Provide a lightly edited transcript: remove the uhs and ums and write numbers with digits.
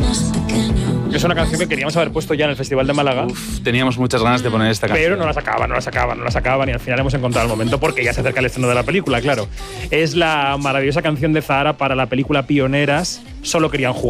Es una canción que queríamos haber puesto ya en el Festival de Málaga. Teníamos muchas ganas de poner esta canción. Pero no la sacaban y al final hemos encontrado el momento porque ya se acerca el estreno de la película, claro. Es la maravillosa canción de Zahara para la película Pioneras, Solo querían jugar.